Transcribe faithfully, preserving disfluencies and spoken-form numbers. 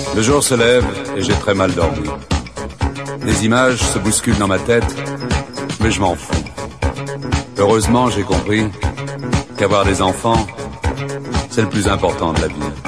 Le jour se lève et j'ai très mal dormi. Des images se bousculent dans ma tête, mais je m'en fous. Heureusement, j'ai compris qu'avoir des enfants, c'est le plus important de la vie.